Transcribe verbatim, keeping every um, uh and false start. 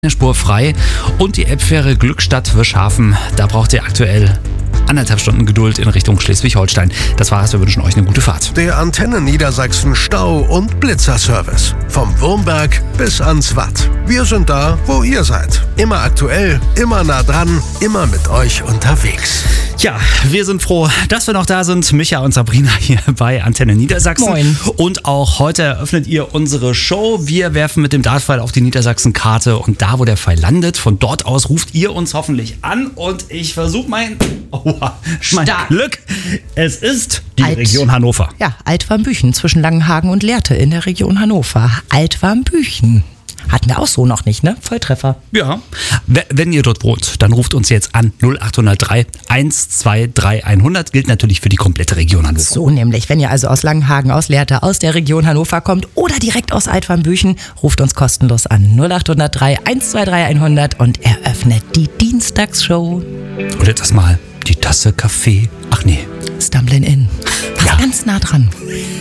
Eine Spur frei und die Elbfähre Glückstadt-Wischhafen, da braucht ihr aktuell anderthalb Stunden Geduld in Richtung Schleswig-Holstein. Das war's, wir wünschen euch eine gute Fahrt. Der Antenne Niedersachsen Stau- und Blitzerservice. Vom Wurmberg bis ans Watt. Wir sind da, wo ihr seid. Immer aktuell, immer nah dran, immer mit euch unterwegs. Ja, wir sind froh, dass wir noch da sind. Micha und Sabrina hier bei Antenne Niedersachsen. Moin. Und auch heute eröffnet ihr unsere Show. Wir werfen mit dem Dartpfeil auf die Niedersachsen-Karte und da, wo der Pfeil landet, von dort aus ruft ihr uns hoffentlich an und ich versuche mein, oh, mein Stark. Glück. Es ist die Alt. Region Hannover. Ja, Altwarmbüchen zwischen Langenhagen und Lehrte in der Region Hannover. Altwarmbüchen. Hatten wir auch so noch nicht, ne? Volltreffer. Ja, W- wenn ihr dort wohnt, dann ruft uns jetzt an null acht null drei eins zwei drei hundert. Gilt natürlich für die komplette Region Hannover. So nämlich, wenn ihr also aus Langenhagen, aus Lehrte, aus der Region Hannover kommt oder direkt aus Altwarmbüchen, ruft uns kostenlos an null acht null drei eins zwei drei hundert und eröffnet die Dienstagsshow. Und jetzt erstmal die Tasse Kaffee. Ach nee. Stumblin' In. Was Ja. ganz nah dran.